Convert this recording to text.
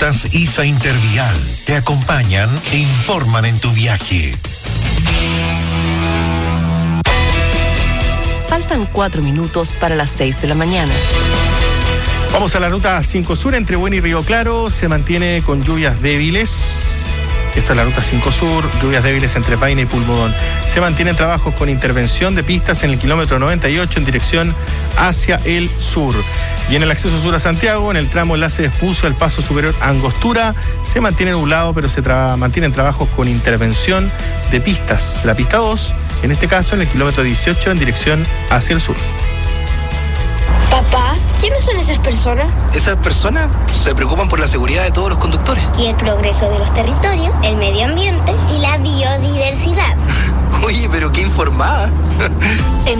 Rutas ISA Intervial te acompañan e informan en tu viaje. Faltan 4 minutos para las 6 de la mañana. Vamos a la ruta 5 Sur entre Buena y Río Claro. Se mantiene con lluvias débiles. Esta es la ruta 5 Sur, lluvias débiles entre Paine y Pulmodón. Se mantienen trabajos con intervención de pistas en el kilómetro 98 en dirección hacia el sur. Y en el acceso sur a Santiago, en el tramo enlace de Espucio al paso superior a Angostura, se mantiene nublado, pero se mantienen trabajos con intervención de pistas. La pista 2, en este caso en el kilómetro 18 en dirección hacia el sur. Papá, ¿quiénes son esas personas? Esas personas se preocupan por la seguridad de todos los conductores. Y el progreso de los territorios, el medio ambiente y la biodiversidad. Oye, pero qué informada.